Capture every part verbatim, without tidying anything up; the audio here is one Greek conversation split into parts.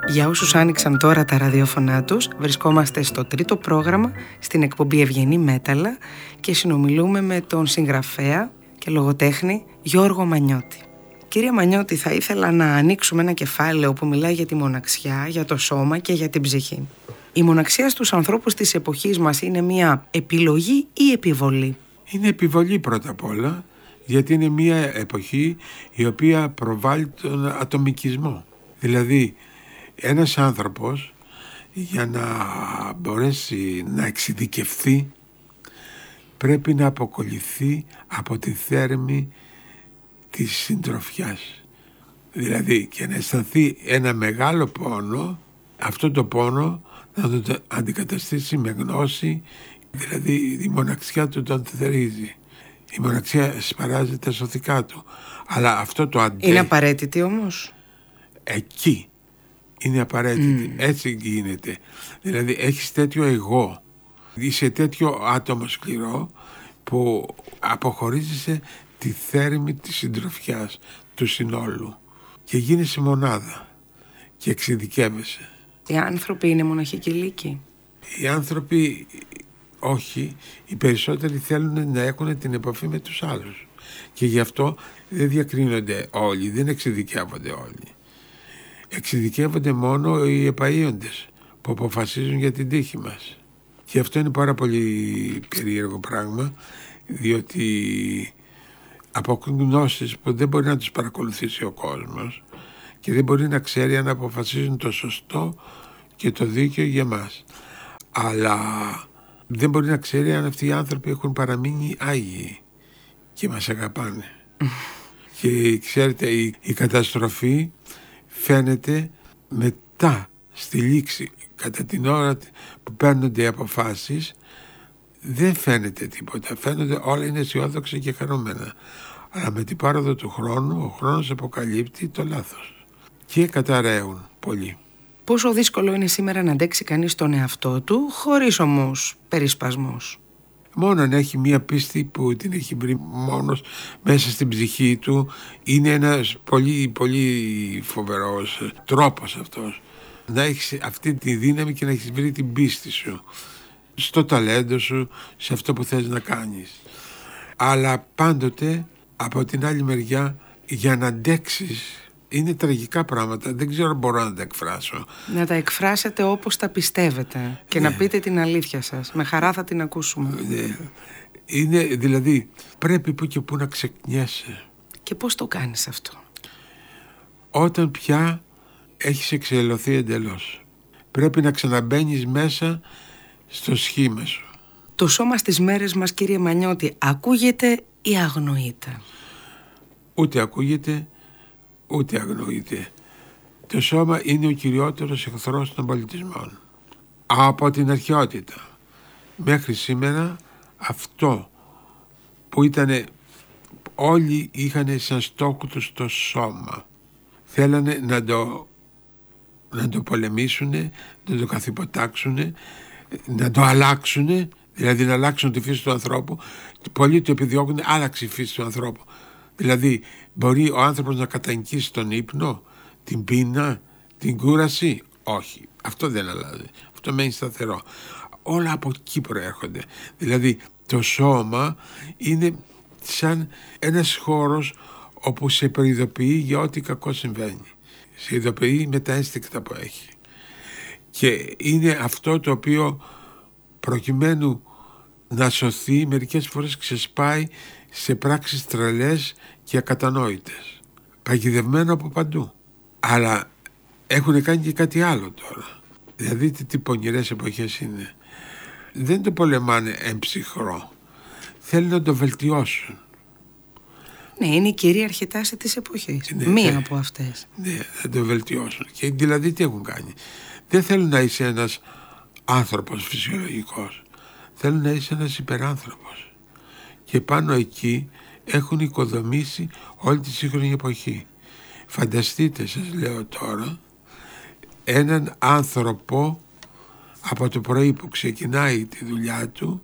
Για όσους άνοιξαν τώρα τα ραδιόφωνά τους, βρισκόμαστε στο τρίτο πρόγραμμα στην εκπομπή Ευγενή Μέταλλα και συνομιλούμε με τον συγγραφέα και λογοτέχνη Γιώργο Μανιώτη. Κύριε Μανιώτη, θα ήθελα να ανοίξουμε ένα κεφάλαιο που μιλάει για τη μοναξιά, για το σώμα και για την ψυχή. Η μοναξιά στους ανθρώπους της εποχής μας είναι μια επιλογή ή επιβολή? Είναι επιβολή πρώτα απ' όλα, γιατί είναι μια εποχή η οποία προβάλλει τον ατομικισμό. Δηλαδή, ένας άνθρωπος για να μπορέσει να εξειδικευθεί πρέπει να αποκολληθεί από τη θέρμη της συντροφιάς. Δηλαδή, και να αισθανθεί ένα μεγάλο πόνο, αυτό το πόνο να το αντικαταστήσει με γνώση, δηλαδή η μοναξιά του τον θερίζει. Η μοναξιά σπαράζει τα σωθικά του. Αλλά αυτό το αντέχει. Είναι απαραίτητη όμως? Εκεί είναι απαραίτητη. Mm. Έτσι γίνεται. Δηλαδή έχεις τέτοιο εγώ. Είσαι τέτοιο άτομο σκληρό που αποχωρίζεσαι τη θέρμη της συντροφιάς του συνόλου και γίνεσαι μονάδα και εξειδικεύεσαι. Οι άνθρωποι είναι μοναχικοί λύκοι? Οι άνθρωποι όχι. Οι περισσότεροι θέλουν να έχουν την επαφή με τους άλλους και γι' αυτό δεν διακρίνονται όλοι, δεν εξειδικεύονται όλοι. Εξειδικεύονται μόνο οι επαΐοντες που αποφασίζουν για την τύχη μας. Και αυτό είναι πάρα πολύ περίεργο πράγμα, διότι αποκτούν γνώσεις που δεν μπορεί να τους παρακολουθήσει ο κόσμος και δεν μπορεί να ξέρει αν αποφασίζουν το σωστό και το δίκαιο για μας. Αλλά δεν μπορεί να ξέρει αν αυτοί οι άνθρωποι έχουν παραμείνει άγιοι και μας αγαπάνε. Και ξέρετε, η, η καταστροφή φαίνεται μετά στη λήξη. Κατά την ώρα που παίρνονται οι αποφάσεις δεν φαίνεται τίποτα. Φαίνονται όλα είναι αισιόδοξα και χαρούμενα. Αλλά με την πάροδο του χρόνου ο χρόνος αποκαλύπτει το λάθος και καταραίουν πολύ. Πόσο δύσκολο είναι σήμερα να αντέξει κανείς τον εαυτό του χωρίς όμως περισπασμούς? Μόνο αν έχει μία πίστη που την έχει βρει μόνος μέσα στην ψυχή του, είναι ένας πολύ πολύ φοβερός τρόπος αυτός. Να έχεις αυτή τη δύναμη και να έχεις βρει την πίστη σου στο ταλέντο σου, σε αυτό που θες να κάνεις. Αλλά πάντοτε από την άλλη μεριά, για να αντέξεις, είναι τραγικά πράγματα, δεν ξέρω αν μπορώ να τα εκφράσω. Να τα εκφράσετε όπως τα πιστεύετε και ναι. Να πείτε την αλήθεια σας. Με χαρά θα την ακούσουμε. Ναι. Είναι, δηλαδή, πρέπει που και που να ξεχνιέσαι. Και πώς το κάνεις αυτό? Όταν πια έχεις εξελωθεί εντελώς. Πρέπει να ξαναμπαίνεις μέσα στο σχήμα σου. Το σώμα στις μέρες μας, κύριε Μανιώτη, ακούγεται ή αγνοείται? Ούτε ακούγεται, ούτε αγνοείται. Το σώμα είναι ο κυριότερος εχθρός των πολιτισμών. Από την αρχαιότητα μέχρι σήμερα, αυτό που ήταν, όλοι είχαν σαν στόχο τους το σώμα. Θέλανε να το, να το πολεμήσουν, να το καθυποτάξουν, να το αλλάξουν, δηλαδή να αλλάξουν τη φύση του ανθρώπου. Πολλοί το επιδιώκουν, άλλαξε η φύση του ανθρώπου. Δηλαδή μπορεί ο άνθρωπος να καταγγίσει τον ύπνο, την πείνα, την κούραση? Όχι, αυτό δεν αλλάζει, αυτό μένει σταθερό. Όλα από εκεί προέρχονται. Δηλαδή το σώμα είναι σαν ένας χώρος όπου σε προειδοποιεί για ό,τι κακό συμβαίνει. Σε ειδοποιεί με τα ένστικτα που έχει. Και είναι αυτό το οποίο προκειμένου να σωθεί μερικές φορές ξεσπάει σε πράξεις τρελές και ακατανόητες. Παγιδευμένο από παντού. Αλλά έχουν κάνει και κάτι άλλο τώρα. Δηλαδή τι, τι πονηρές εποχές είναι. Δεν το πολεμάνε εμψυχρό. Θέλουν να το βελτιώσουν. Ναι, είναι η κυρίαρχη τάση της εποχής. Ναι, Μία ναι, από αυτές. Ναι, θα το βελτιώσουν. Και δηλαδή τι έχουν κάνει? Δεν θέλουν να είσαι ένας άνθρωπος φυσιολογικός. Θέλουν να είσαι ένας υπεράνθρωπος. Και πάνω εκεί έχουν οικοδομήσει όλη τη σύγχρονη εποχή. Φανταστείτε, σας λέω τώρα, έναν άνθρωπο από το πρωί που ξεκινάει τη δουλειά του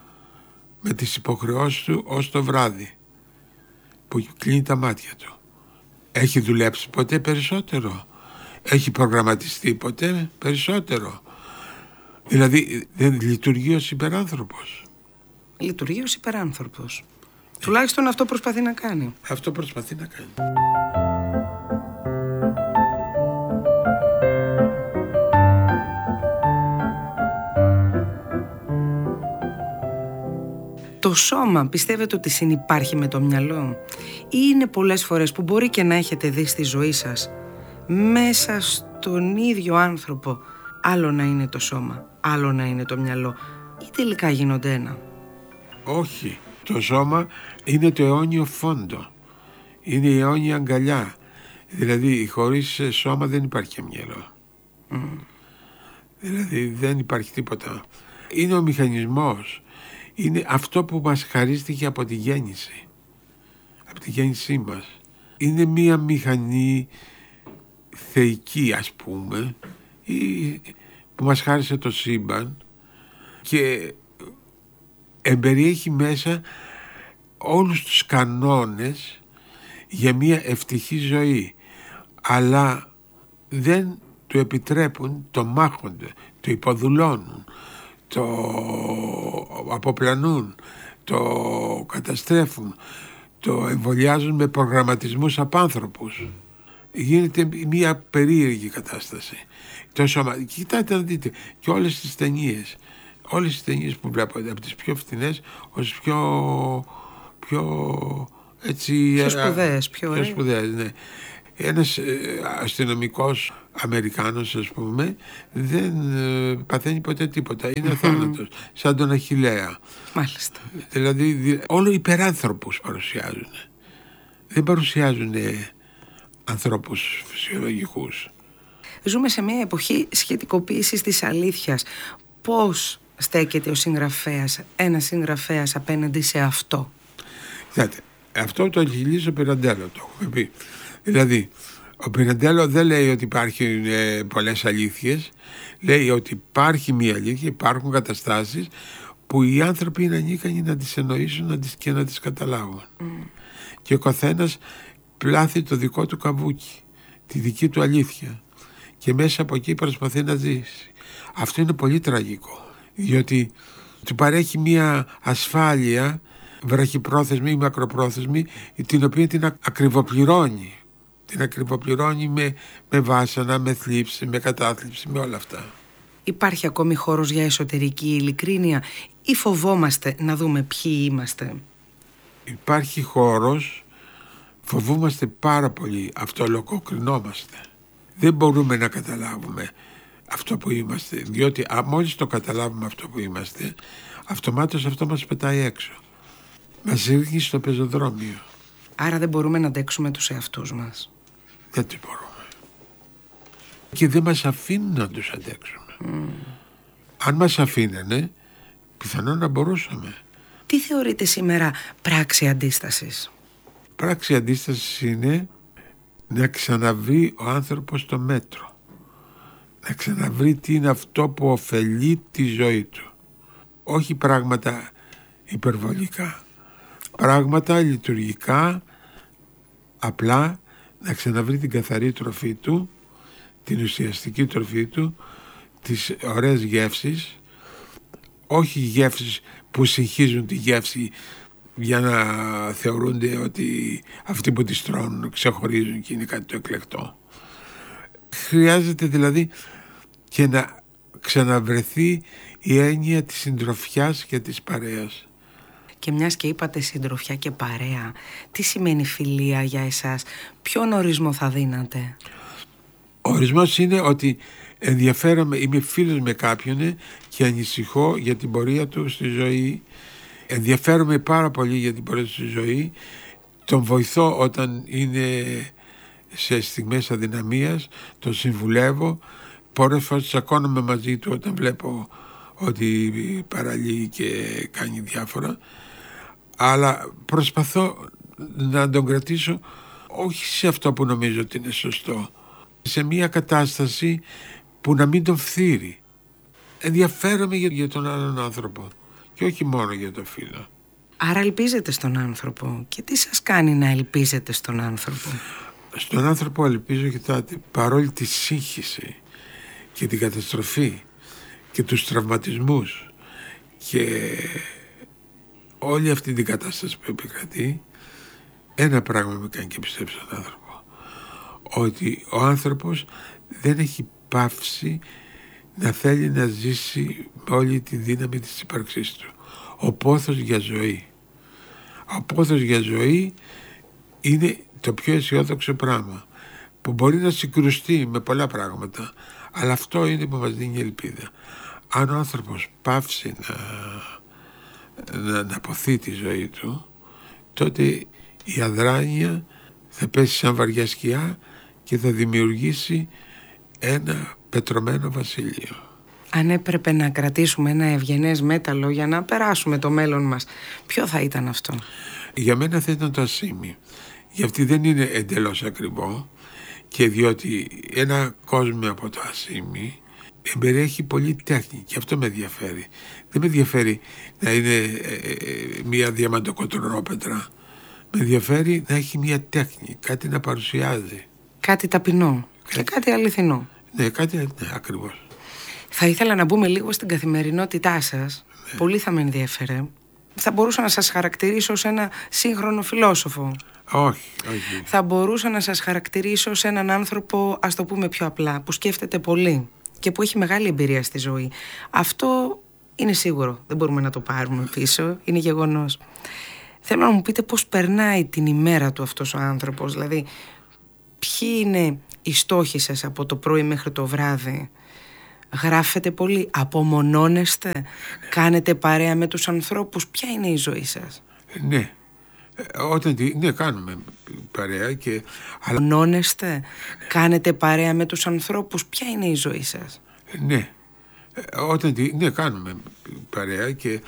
με τις υποχρεώσεις του ως το βράδυ που κλείνει τα μάτια του. Έχει δουλέψει ποτέ περισσότερο? έχει προγραμματιστεί ποτέ περισσότερο. Δηλαδή δεν λειτουργεί ως υπεράνθρωπος. Λειτουργεί ως υπεράνθρωπος. Ε. Τουλάχιστον αυτό προσπαθεί να κάνει. Αυτό προσπαθεί να κάνει. Το σώμα πιστεύετε ότι συνυπάρχει με το μυαλό, ή είναι πολλές φορές που μπορεί και να έχετε δει στη ζωή σας μέσα στον ίδιο άνθρωπο άλλο να είναι το σώμα, άλλο να είναι το μυαλό, ή τελικά γίνονται ένα? Όχι. Το σώμα είναι το αιώνιο φόντο. Είναι η αιώνια αγκαλιά. Δηλαδή χωρίς σώμα δεν υπάρχει μυαλό. Mm. Δηλαδή δεν υπάρχει τίποτα. Είναι ο μηχανισμός. Είναι αυτό που μας χαρίστηκε από τη γέννηση. Από τη γέννησή μας. Είναι μία μηχανή θεϊκή, ας πούμε, που μας χάρισε το σύμπαν και εμπεριέχει μέσα όλους τους κανόνες για μία ευτυχή ζωή, αλλά δεν του επιτρέπουν, το μάχονται, το υποδουλώνουν, το αποπλανούν, το καταστρέφουν, το εμβολιάζουν με προγραμματισμούς απάνθρωπους. Γίνεται μια περίεργη κατάσταση. Το σώμα, κοιτάτε να δείτε και όλες τις ταινίες, όλες τις ταινίες που βλέπετε, από τις πιο φθηνές ως πιο, πιο έτσι, πιο σπουδαίες, πιο, πιο σπουδαίες, ναι. Ένας ε, αστυνομικός Αμερικάνος, ας πούμε, δεν ε, παθαίνει ποτέ τίποτα. Είναι αθάνατος, σαν τον Αχιλλέα. Μάλιστα. Δηλαδή, δη, όλο υπεράνθρωπους παρουσιάζουν. Δεν παρουσιάζουν ε, ανθρώπους φυσιολογικούς. Ζούμε σε μια εποχή σχετικοποίησης της αλήθειας. Πώς στέκεται ο συγγραφέας, ένας συγγραφέας απέναντι σε αυτό? Κοιτάτε, αυτό το αγγελίζει ο Πυραντέλο, το έχουμε πει. Δηλαδή, ο Πυραντέλο δεν λέει ότι υπάρχουν ε, πολλές αλήθειες, λέει ότι υπάρχει μία αλήθεια, υπάρχουν καταστάσεις που οι άνθρωποι είναι ανίκανοι να τις εννοήσουν να τις, και να τις καταλάβουν. Mm. Και ο καθένας πλάθει το δικό του καβούκι, τη δική του αλήθεια, και μέσα από εκεί προσπαθεί να ζήσει. Αυτό είναι πολύ τραγικό, διότι του παρέχει μία ασφάλεια βραχυπρόθεσμη ή μακροπρόθεσμη, την οποία την ακριβοπληρώνει. Την ακριβοπληρώνει με, με βάσανα, με θλίψη, με κατάθλιψη, με όλα αυτά. Υπάρχει ακόμη χώρος για εσωτερική ειλικρίνεια ή φοβόμαστε να δούμε ποιοι είμαστε? Υπάρχει χώρος, φοβούμαστε πάρα πολύ, αυτολογοκρινόμαστε. Δεν μπορούμε να καταλάβουμε αυτό που είμαστε, διότι α, μόλις το καταλάβουμε αυτό που είμαστε, αυτομάτως αυτό μας πετάει έξω. Μας ρίχνει στο πεζοδρόμιο. Άρα δεν μπορούμε να αντέξουμε τους εαυτούς μας. Δεν το μπορούμε. Και δεν μας αφήνουν να τους αντέξουμε. Mm. Αν μας αφήνανε, πιθανόν να μπορούσαμε. Τι θεωρείτε σήμερα πράξη αντίστασης? Πράξη αντίστασης είναι να ξαναβρει ο άνθρωπος το μέτρο. Να ξαναβρει τι είναι αυτό που ωφελεί τη ζωή του. Όχι πράγματα υπερβολικά. Πράγματα λειτουργικά, απλά να ξαναβρει την καθαρή τροφή του, την ουσιαστική τροφή του, τις ωραίες γεύσεις, όχι γεύσεις που συγχύζουν τη γεύση για να θεωρούνται ότι αυτοί που τις τρώνε ξεχωρίζουν και είναι κάτι το εκλεκτό. Χρειάζεται δηλαδή και να ξαναβρεθεί η έννοια της συντροφιάς και της παρέας. Και μιας και είπατε συντροφιά και παρέα, τι σημαίνει φιλία για εσάς? Ποιον ορισμό θα δίνατε? Ο ορισμός είναι ότι ενδιαφέρομαι, είμαι φίλος με κάποιον και ανησυχώ για την πορεία του στη ζωή. Ενδιαφέρομαι πάρα πολύ για την πορεία του στη ζωή. Τον βοηθώ όταν είναι σε στιγμές αδυναμίας, τον συμβουλεύω. Πολλές φορές τσακώνομαι μαζί του όταν βλέπω ότι παραλύει και κάνει διάφορα, αλλά προσπαθώ να τον κρατήσω όχι σε αυτό που νομίζω ότι είναι σωστό, σε μια κατάσταση που να μην τον φθείρει. Ενδιαφέρομαι για, για τον άλλον άνθρωπο και όχι μόνο για το φίλο. Άρα ελπίζετε στον άνθρωπο. Και τι σας κάνει να ελπίζετε στον άνθρωπο? Στον άνθρωπο ελπίζω, κοιτάτε, παρόλη τη σύγχυση και την καταστροφή και τους τραυματισμούς και όλη αυτή την κατάσταση που επικρατεί, ένα πράγμα με κάνει και πιστέψω στον άνθρωπο, ότι ο άνθρωπος δεν έχει πάυσει να θέλει να ζήσει με όλη τη δύναμη της ύπαρξής του. Ο πόθος για ζωή. Ο πόθος για ζωή είναι το πιο αισιόδοξο πράγμα, που μπορεί να συγκρουστεί με πολλά πράγματα, αλλά αυτό είναι που μας δίνει ελπίδα. Αν ο άνθρωπος πάυσει να, να, να αποθεί τη ζωή του, τότε η αδράνεια θα πέσει σαν βαριά σκιά και θα δημιουργήσει ένα πετρωμένο βασίλειο. Αν έπρεπε να κρατήσουμε ένα ευγενές μέταλλο για να περάσουμε το μέλλον μας, ποιο θα ήταν αυτό? Για μένα θα ήταν το ασήμι. Γιατί δεν είναι εντελώς ακριβό, και διότι ένα κόσμο από το ασήμι εμπεριέχει πολύ τέχνη, και αυτό με ενδιαφέρει. Δεν με ενδιαφέρει να είναι ε, ε, μια διαμαντοκοτρονόπετρα. Με ενδιαφέρει να έχει μια τέχνη, κάτι να παρουσιάζει. Κάτι ταπεινό Κάτι... και κάτι αληθινό. Ναι, κάτι, ναι, ακριβώς. Θα ήθελα να μπούμε λίγο στην καθημερινότητά σας. Ναι. Πολύ θα με ενδιαφέρε. Θα μπορούσα να σας χαρακτηρίσω ως ένα σύγχρονο φιλόσοφο. Όχι, όχι. Θα μπορούσα να σας χαρακτηρίσω ως έναν άνθρωπο, ας το πούμε πιο απλά, που σκέφτεται πολύ και που έχει μεγάλη εμπειρία στη ζωή. Αυτό είναι σίγουρο. Δεν μπορούμε να το πάρουμε πίσω. Είναι γεγονός. Θέλω να μου πείτε πώς περνάει την ημέρα του αυτός ο άνθρωπος. Δηλαδή, ποιοι είναι οι στόχοι σας από το πρωί μέχρι το βράδυ? Γράφετε πολύ, απομονώνεστε, κάνετε παρέα με τους ανθρώπους? Ποια είναι η ζωή σας? Ναι, όταν, ναι, κάνουμε παρέα και... Απομονώνεστε, κάνετε παρέα με τους ανθρώπους? Ποια είναι η ζωή σας? Ναι, όταν, ναι, κάνουμε παρέα και...